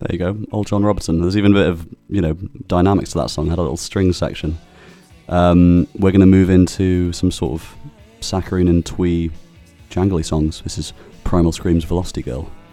There you go, old John Robertson. There's even a bit of, dynamics to that song. It had a little string section. We're going to move into some sort of saccharine and twee jangly songs. This is Primal Scream's Velocity Girl.